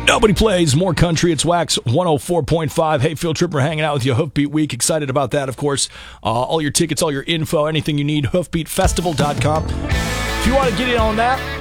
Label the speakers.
Speaker 1: Nobody plays more country. It's Wax 104.5. Hey, Field Tripper hanging out with you. Hoofbeat Week. Excited about that, of course. All your tickets, all your info, anything you need, hoofbeatfestival.com. If you want to get in on that,